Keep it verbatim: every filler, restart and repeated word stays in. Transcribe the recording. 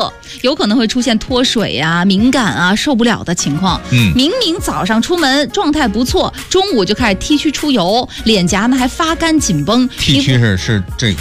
热，有可能会出现脱水啊、敏感啊、受不了的情况。 嗯， 明明早上出门状态不错，中午就开始 T 区出油，脸颊呢还发干紧绷。 T 区是是这个。